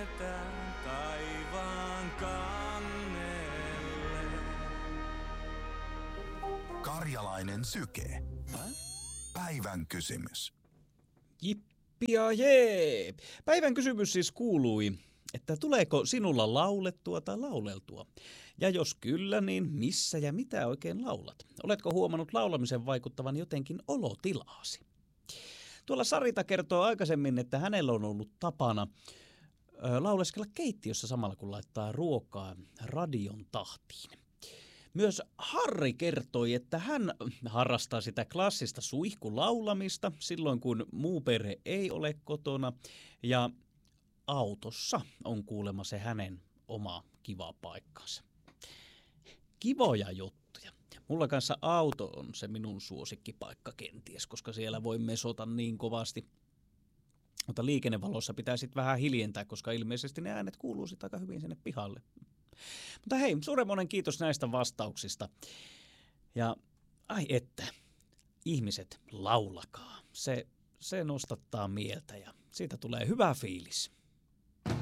lähdetään taivaan kannelle. Karjalainen syke. Päivän kysymys. Jippia jee! Päivän kysymys siis kuului, että tuleeko sinulla laulettua tai lauleltua? Ja jos kyllä, niin missä ja mitä oikein laulat? Oletko huomannut laulamisen vaikuttavan jotenkin olotilaasi? Tuolla Sarita kertoo aikaisemmin, että hänellä on ollut tapana lauleskella keittiössä samalla kun laittaa ruokaa radion tahtiin. Myös Harri kertoi, että hän harrastaa sitä klassista suihkulaulamista silloin, kun muu perhe ei ole kotona. Ja autossa on kuulemma se hänen oma kiva paikkansa. Kivoja juttuja. Mulla kanssa auto on se minun suosikkipaikka kenties, koska siellä voi mesota niin kovasti. Mutta liikennevalossa pitää sitten vähän hiljentää, koska ilmeisesti ne äänet kuuluu sitten aika hyvin sinne pihalle. Mutta hei, suuremmoinen kiitos näistä vastauksista. Ja ai että, ihmiset laulakaa. Se nostattaa mieltä ja siitä tulee hyvä fiilis.